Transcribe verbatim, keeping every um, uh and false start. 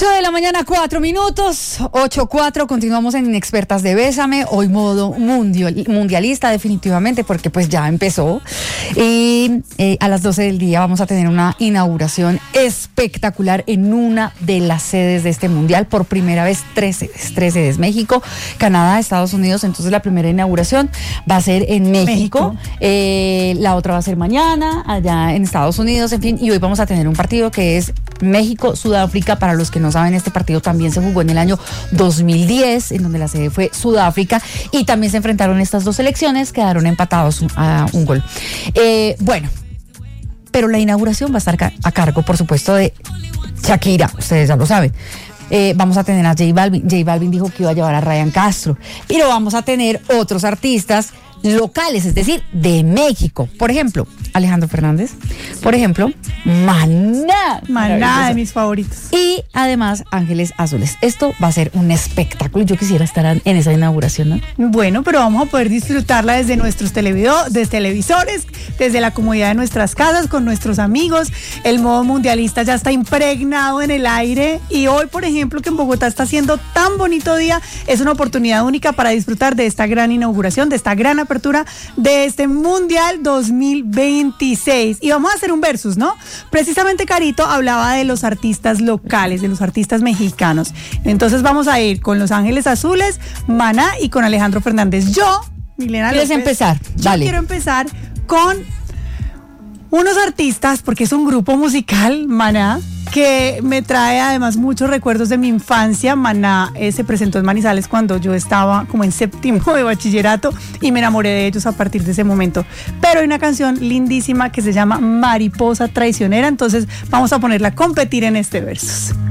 ocho de la mañana, cuatro minutos, ocho cuatro, continuamos en Inexpertas de Bésame, hoy modo mundial, mundialista definitivamente, porque pues ya empezó, y eh, a las doce del día vamos a tener una inauguración espectacular en una de las sedes de este mundial, por primera vez tres sedes, tres sedes, México, Canadá, Estados Unidos. Entonces la primera inauguración va a ser en México, México. Eh, la otra va a ser mañana, allá en Estados Unidos, en fin, y hoy vamos a tener un partido que es México-Sudáfrica. Para los que no saben, este partido también se jugó en el año dos mil diez, en donde la sede fue Sudáfrica, y también se enfrentaron estas dos selecciones, quedaron empatados a un gol. Eh, bueno, pero la inauguración va a estar a cargo, por supuesto, de Shakira, ustedes ya lo saben. Eh, vamos a tener a J Balvin. J Balvin dijo que iba a llevar a Ryan Castro, pero vamos a tener otros artistas locales, es decir, de México. Por ejemplo, Alejandro Fernández. Por ejemplo, Maná. Maná, de mis favoritos. Y además, Ángeles Azules. Esto va a ser un espectáculo. Yo quisiera estar en esa inauguración, ¿no? Bueno, pero vamos a poder disfrutarla desde nuestros televido- desde televisores, desde la comodidad de nuestras casas, con nuestros amigos. El modo mundialista ya está impregnado en el aire. Y hoy, por ejemplo, que en Bogotá está haciendo tan bonito día, es una oportunidad única para disfrutar de esta gran inauguración, de esta gran apertura de este Mundial dos mil veintiséis. Y vamos a hacer un versus, ¿no? Precisamente Carito hablaba de los artistas locales, de los artistas mexicanos. Entonces vamos a ir con Los Ángeles Azules, Maná y con Alejandro Fernández. Yo, Milena ¿Quieres López, empezar? Yo Dale. quiero empezar con unos artistas, porque es un grupo musical, Maná, que me trae además muchos recuerdos de mi infancia. Maná eh, se presentó en Manizales cuando yo estaba como en séptimo de bachillerato y me enamoré de ellos a partir de ese momento. Pero hay una canción lindísima que se llama Mariposa Traicionera, entonces vamos a ponerla a competir en este versus.